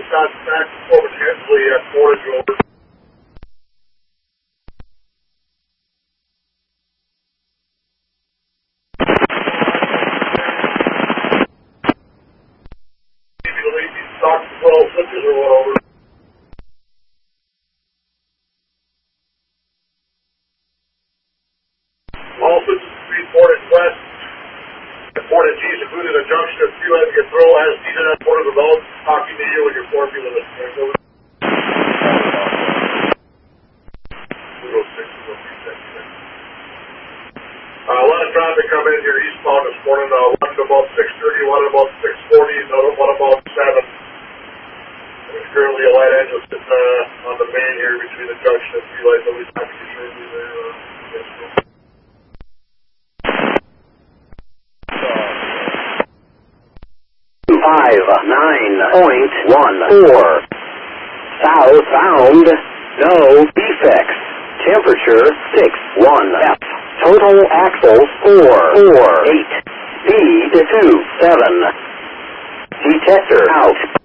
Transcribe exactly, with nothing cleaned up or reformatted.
contact over Hensley at Portage over. Stock twelve switches or what over. All switches between Portage West and Portage East, including a junction of fuel as you throw as needed at Portage Development. Talking to you and your four people in the strength over. two oh six, two oh three, uh, a lot of traffic coming in here eastbound this morning. Uh, one at about six thirty, one at about six forty, another one about seven. There's currently a light engine sitting uh, on the main here between the junction and three lights. Always happy to shortly there. Uh, yes, five nine point one four. Southbound, no defects. Temperature six one F. Total axles four four eight. Speed two seven. Detector out.